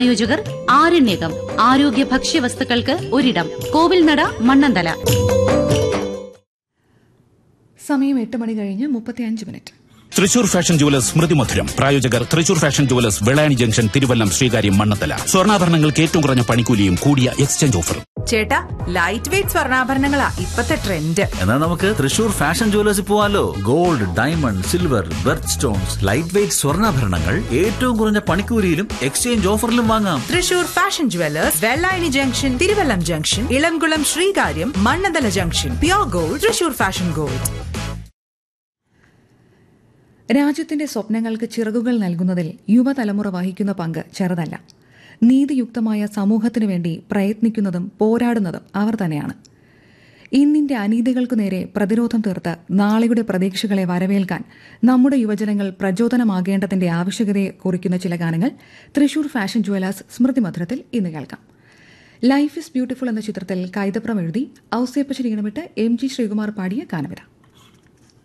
പ്രായോജകർ ആരണ്യകം ആരോഗ്യ ഭക്ഷ്യവസ്തുക്കൾക്ക് ഒരിടം. കോവിൽനട, മണ്ണന്തല. സമയം 8:35 തൃശൂർ ഫാഷൻ ജുവലേഴ്സ് സ്മൃതി മധുരം. പ്രായോജകർ Thrissur fashion jewellers, Vellayani junction, Thiruvallam, Sreekaryam, Mannathala. സ്വർണ്ണാഭരണങ്ങൾക്ക് ഏറ്റവും കുറഞ്ഞ പണിക്കൂലിയും കൂടിയ എക്സ്ചേഞ്ച് ഓഫറും. ചേട്ടാ, ലൈറ്റ് വെയിറ്റ് സ്വർണ്ണാഭരണങ്ങളാ ഇപ്പത്തെ ട്രെൻഡ്. എന്നാ നമുക്ക് തൃശൂർ ഫാഷൻ ജുവലേഴ്സിൽ പോവാലോ. Gold, diamond, silver, berth stones, light weight സ്വർണ്ണാഭരണങ്ങൾ ഏറ്റവും കുറഞ്ഞ പണിക്കൂലിയിലും എക്സ്ചേഞ്ച് ഓഫറിലും വാങ്ങാം. Thrissur fashion jewellers, Vellayani junction, Thiruvallam junction, Elamkulam, Sreekaryam, Mannanthala junction. Pure gold, Thrissur fashion gold. രാജ്യത്തിന്റെ സ്വപ്നങ്ങൾക്ക് ചിറകുകൾ നൽകുന്നതിൽ യുവതലമുറ വഹിക്കുന്ന പങ്ക് ചെറുതല്ല. നീതിയുക്തമായ സമൂഹത്തിനു വേണ്ടി പ്രയത്നിക്കുന്നതും പോരാടുന്നതും അവർ തന്നെയാണ്. ഇന്നിന്റെ അനീതികൾക്കു നേരെ പ്രതിരോധം തീർത്ത് നാളെയുടെ പ്രതീക്ഷകളെ വരവേൽക്കാൻ നമ്മുടെ യുവജനങ്ങൾ പ്രചോദനമാകേണ്ടതിന്റെ ആവശ്യകതയെ കുറിക്കുന്ന ചില ഗാനങ്ങൾ തൃശൂർ ഫാഷൻ ജുവലേഴ്സ് സ്മൃതി മധുരത്തിൽ ഇന്ന് കേൾക്കാം. ലൈഫ് ഇസ് ബ്യൂട്ടിഫുൾ എന്ന ചിത്രത്തിൽ കൈതപ്രം എഴുതി ഔസേപ്പച്ചൻ ഈണമിട്ട് MG ശ്രീകുമാർ പാടിയ ഗാനവിധ.